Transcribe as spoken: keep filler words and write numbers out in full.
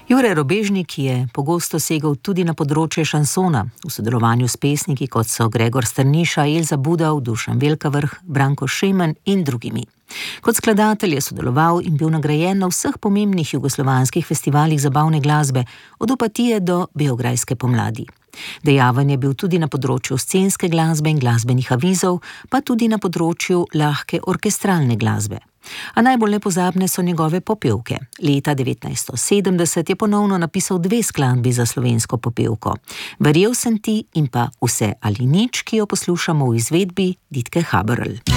Jure Robežnik je pogosto segal tudi na področje šansona, v sodelovanju s pesniki, kot so Gregor Strniša, Elza Budov, Dušan Velkavrh, Branko Šemen in drugimi. Kot skladatelj je sodeloval in bil nagrajen na vseh pomembnih jugoslovanskih festivalih zabavne glasbe, od Opatije do Beograjske pomladi. Dejaven je bil tudi na področju scenske glasbe in glasbenih avizov, pa tudi na področju lahke orkestralne glasbe. A najbolj nepozabne so njegove popevke. Leta devetnajststo sedemdeset je ponovno napisal dve skladbi za slovensko popevko. Verjel sem ti in pa Vse ali nič, ki jo poslušamo v izvedbi Ditke Haberl.